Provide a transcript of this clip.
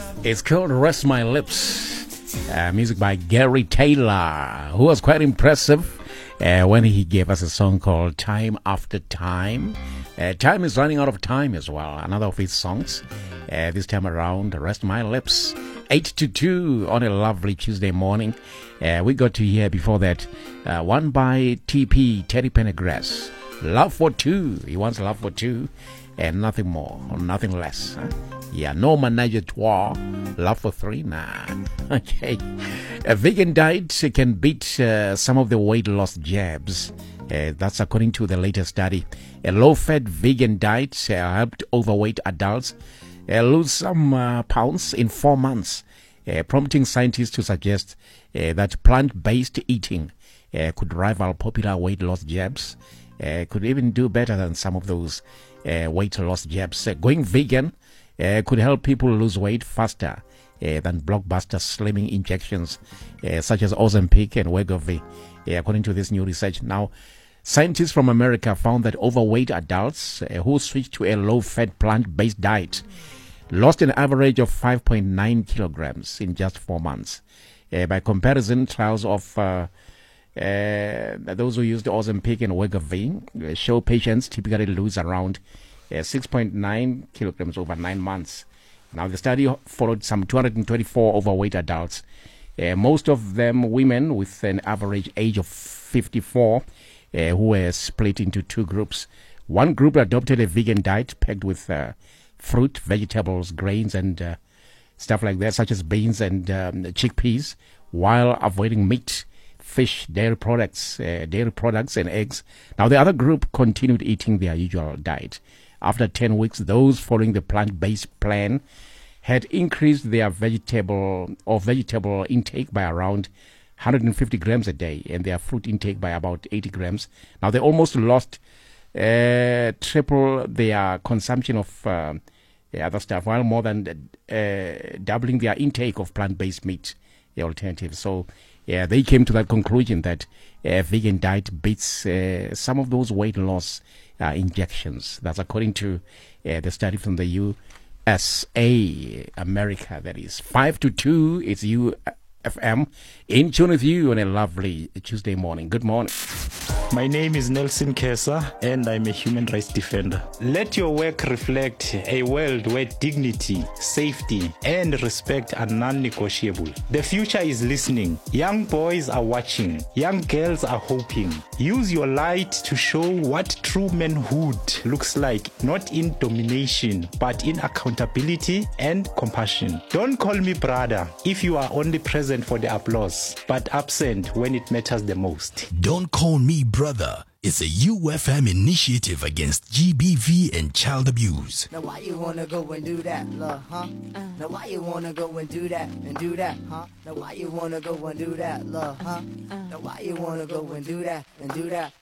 It's called Rest My Lips. Music by Gary Taylor, who was quite impressive when he gave us a song called Time After Time. Time is running out of time as well. Another of his songs. This time around, Rest My Lips. 8 to 2 on a lovely Tuesday morning. We got to hear before that one by TP, Teddy Pendergrass. Love for Two. He wants love for two and nothing more or nothing less. Yeah, no menage a trois. Love for three? Nah. Okay. A vegan diet can beat some of the weight loss jabs. That's according to the latest study. A low-fat vegan diet helped overweight adults lose some pounds in 4 months, prompting scientists to suggest that plant-based eating could rival popular weight loss jabs, could even do better than some of those weight loss jabs. Going vegan could help people lose weight faster than blockbuster slimming injections such as Ozempic and Wegovy, according to this new research. Now, scientists from America found that overweight adults who switched to a low-fat plant-based diet lost an average of 5.9 kilograms in just 4 months. By comparison, trials of those who used Ozempic and Wegovy show patients typically lose around 6.9 kilograms over 9 months. Now, the study followed some 224 overweight adults, most of them women with an average age of 54, who were split into two groups. One group adopted a vegan diet packed with fruit, vegetables, grains, and stuff like that, such as beans and chickpeas, while avoiding meat, fish, dairy products, and eggs. Now, the other group continued eating their usual diet. After 10 weeks, those following the plant-based plan had increased their vegetable intake by around 150 grams a day, and their fruit intake by about 80 grams. Now, they almost lost triple their consumption of other stuff, while more than doubling their intake of plant-based meat alternatives. So, they came to that conclusion that vegan diet beats some of those weight loss injections. That's according to the study from the USA, America, that is. 5 to 2, it's UFM, in tune with you on a lovely Tuesday morning. Good morning. My name is Nelson Kesa, and I'm a human rights defender. Let your work reflect a world where dignity, safety, and respect are non-negotiable. The future is listening. Young boys are watching. Young girls are hoping. Use your light to show what true manhood looks like, not in domination, but in accountability and compassion. Don't call me brother if you are only present for the applause, but absent when it matters the most. Don't call me brother. It's a UFM initiative against GBV and child abuse. Now why you wanna go and do that, love, huh? Now why you wanna go and do that, huh? Now why you wanna go and do that, love, huh? Now why you wanna go and do that,